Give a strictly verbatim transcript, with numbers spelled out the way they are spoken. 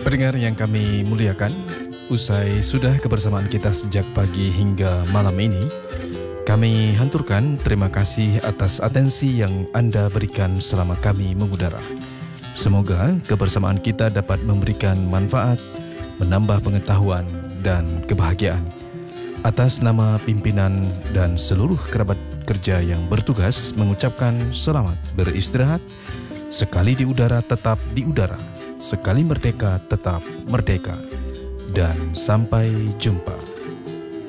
Pendengar yang kami muliakan, usai sudah kebersamaan kita sejak pagi hingga malam ini, kami hanturkan terima kasih atas atensi yang Anda berikan selama kami mengudara. Semoga kebersamaan kita dapat memberikan manfaat, menambah pengetahuan dan kebahagiaan. Atas nama pimpinan dan seluruh kerabat kerja yang bertugas mengucapkan selamat beristirahat. Sekali di udara tetap di udara, sekali merdeka tetap merdeka. Dan sampai jumpa.